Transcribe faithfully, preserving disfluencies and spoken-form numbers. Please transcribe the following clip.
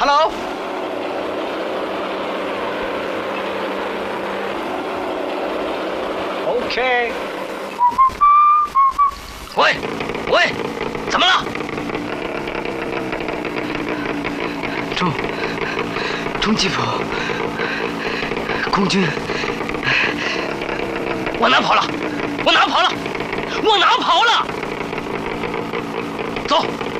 Hello。OK。喂喂，怎么了？中中吉府空军，往哪跑了？往哪跑了？往哪跑了？走。